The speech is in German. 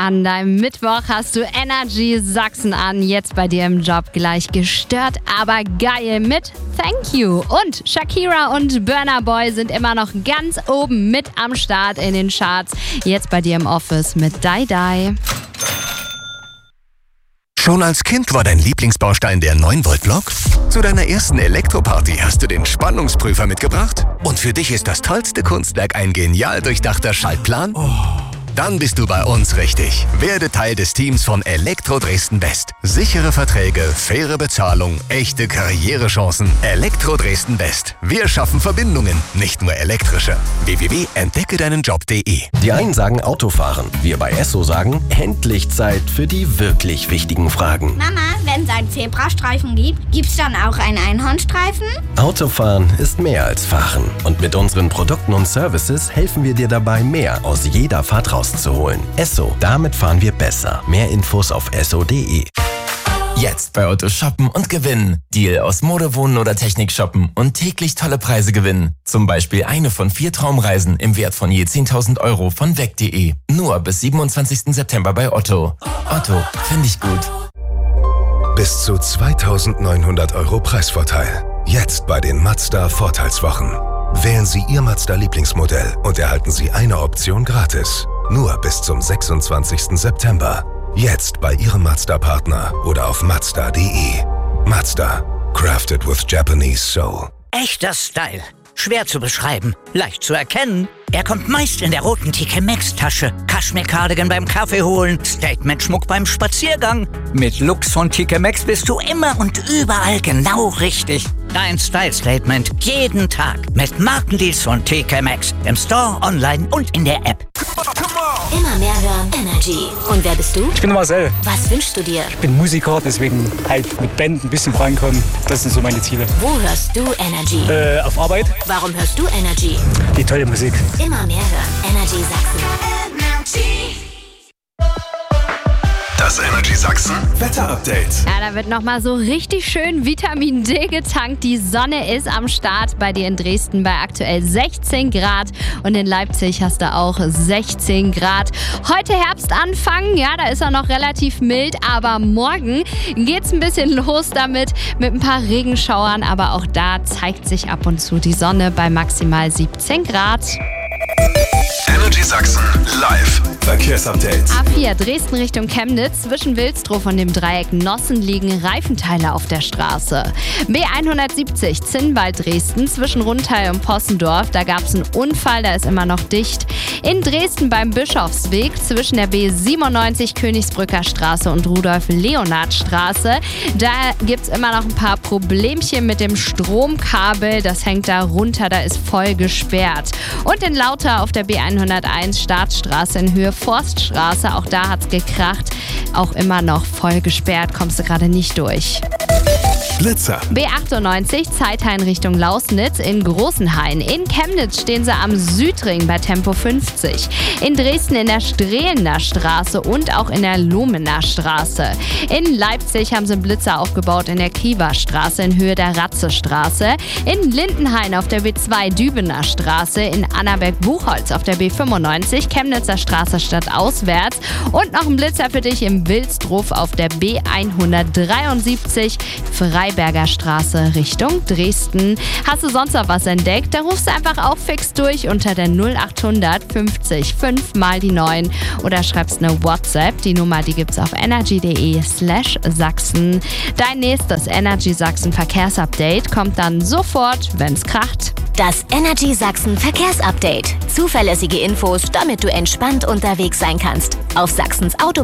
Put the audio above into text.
An deinem Mittwoch hast du Energy Sachsen an. Jetzt bei dir im Job gleich gestört, aber geil mit Thank You. Und Shakira und Burna Boy sind immer noch ganz oben mit am Start in den Charts. Jetzt bei dir im Office mit Die Die. Schon als Kind war dein Lieblingsbaustein der 9-Volt-Block? Zu deiner ersten Elektroparty hast du den Spannungsprüfer mitgebracht? Und für dich ist das tollste Kunstwerk ein genial durchdachter Schaltplan? Dann bist du bei uns richtig. Werde Teil des Teams von Elektro Dresden West. Sichere Verträge, faire Bezahlung, echte Karrierechancen. Elektro Dresden West. Wir schaffen Verbindungen, nicht nur elektrische. www.entdeckedeinenjob.de. Die einen sagen Autofahren, wir bei Esso sagen endlich Zeit für die wirklich wichtigen Fragen. Mama, wenn es einen Zebrastreifen gibt, gibt's dann auch einen Einhornstreifen? Autofahren ist mehr als Fahren. Und mit unseren Produkten und Services helfen wir dir dabei, mehr aus jeder Fahrt rauszuholen. Esso, damit fahren wir besser. Mehr Infos auf esso.de. Jetzt bei Otto shoppen und gewinnen. Deal aus Mode, Wohnen oder Technik shoppen und täglich tolle Preise gewinnen. Zum Beispiel eine von 4 Traumreisen im Wert von je 10.000 € von weg.de. Nur bis 27. September bei Otto. Otto, finde ich gut. Bis zu 2.900 € Preisvorteil. Jetzt bei den Mazda Vorteilswochen. Wählen Sie Ihr Mazda-Lieblingsmodell und erhalten Sie eine Option gratis. Nur bis zum 26. September. Jetzt bei Ihrem Mazda-Partner oder auf Mazda.de. Mazda. Crafted with Japanese soul. Echter Style. Schwer zu beschreiben, leicht zu erkennen. Er kommt meist in der roten TK Maxx Tasche. Kaschmir-Cardigan beim Kaffee holen, Statement-Schmuck beim Spaziergang. Mit Looks von TK Maxx bist du immer und überall genau richtig. Dein Style-Statement jeden Tag mit Markendeals von TK Maxx. Im Store, online und in der App. Immer mehr hören Energy. Und wer bist du? Ich bin Marcel. Was wünschst du dir? Ich bin Musiker, deswegen halt mit Band ein bisschen vorankommen. Das sind so meine Ziele. Wo hörst du Energy? Auf Arbeit. Warum hörst du Energy? Die tolle Musik. Immer mehr hören. Energy Sachsen. Das Energy Sachsen Wetter-Update. Ja, da wird nochmal so richtig schön Vitamin D getankt. Die Sonne ist am Start bei dir in Dresden bei aktuell 16 Grad. Und in Leipzig hast du auch 16 Grad. Heute Herbstanfang, ja, da ist er noch relativ mild. Aber morgen geht's ein bisschen los damit mit ein paar Regenschauern. Aber auch da zeigt sich ab und zu die Sonne bei maximal 17 Grad. Energy Sachsen live Verkehrsupdate. A4 Dresden Richtung Chemnitz. Zwischen Wilsdruff und dem Dreieck Nossen liegen Reifenteile auf der Straße. B170 Zinnwald Dresden zwischen Rundtal und Possendorf. Da gab es einen Unfall, da ist immer noch dicht. In Dresden beim Bischofsweg zwischen der B97 Königsbrücker Straße und Rudolf-Leonhard-Straße. Da gibt es immer noch ein paar Problemchen mit dem Stromkabel. Das hängt da runter, da ist voll gesperrt. Und in Lauter auf der B101 Staatsstraße in Höhe Forststraße. Auch da hat's gekracht. Auch immer noch voll gesperrt. Kommst du gerade nicht durch. Blitzer. B98 Zeithain Richtung Lausnitz in Großenhain. In Chemnitz stehen sie am Südring bei Tempo 50. In Dresden in der Strehlener Straße und auch in der Lumener Straße. In Leipzig haben sie einen Blitzer aufgebaut in der Kiewer Straße in Höhe der Ratzestraße. In Lindenhain auf der B2 Dübener Straße. In Annaberg-Buchholz auf der B95 Chemnitzer Straße stadtauswärts. Und noch ein Blitzer für dich im Wilsdruff auf der B173 Freiberger Straße Richtung Dresden. Hast du sonst noch was entdeckt? Da rufst du einfach auch fix durch unter der 0800 50 5 mal die 9 oder schreibst eine WhatsApp. Die Nummer, die gibt's auf energy.de/Sachsen. Dein nächstes Energy Sachsen Verkehrsupdate kommt dann sofort, wenn's kracht. Das Energy Sachsen Verkehrsupdate. Zuverlässige Infos, damit du entspannt unterwegs sein kannst. Auf Sachsens Auto